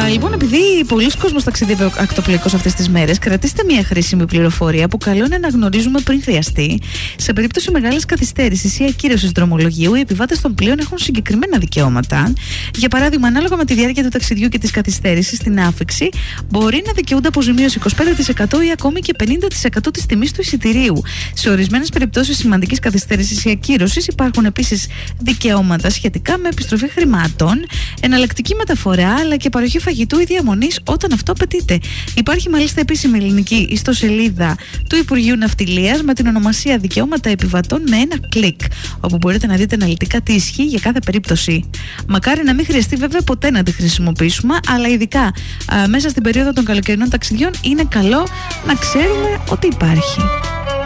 Λοιπόν, επειδή πολλοί κόσμος ταξιδεύει ακτοπλοϊκώς αυτές τις μέρες, κρατήστε μια χρήσιμη πληροφορία που καλό είναι να γνωρίζουμε πριν χρειαστεί. Σε περίπτωση μεγάλης καθυστέρησης ή ακύρωσης δρομολογίου, οι επιβάτες των πλοίων έχουν συγκεκριμένα δικαιώματα. Για παράδειγμα, ανάλογα με τη διάρκεια του ταξιδιού και της καθυστέρησης στην άφιξη, μπορεί να δικαιούνται αποζημίωση 25% ή ακόμη και 50% της τιμής του εισιτηρίου. Σε ορισμένες περιπτώσεις σημαντικής καθυστέρησης ή ακύρωσης υπάρχουν επίσης δικαιώματα σχετικά με επιστροφή χρημάτων, εναλλακτική μεταφορά αλλά και παροχή φαγητού ή διαμονής όταν αυτό απαιτείται. Υπάρχει μάλιστα επίσημη ελληνική ιστοσελίδα του Υπουργείου Ναυτιλίας με την ονομασία Δικαιώματα Επιβατών με ένα κλικ, όπου μπορείτε να δείτε αναλυτικά τι ισχύει για κάθε περίπτωση. Μακάρι να μην χρειαστεί βέβαια ποτέ να τη χρησιμοποιήσουμε, αλλά ειδικά μέσα στην περίοδο των καλοκαιρινών ταξιδιών είναι καλό να ξέρουμε ότι υπάρχει.